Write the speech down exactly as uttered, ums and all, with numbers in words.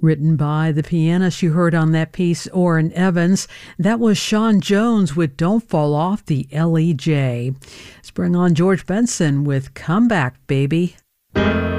written by the pianist you heard on that piece, Orrin Evans. That was Sean Jones with Don't Fall Off the L E J. Let's bring on George Benson with Come Back, Baby.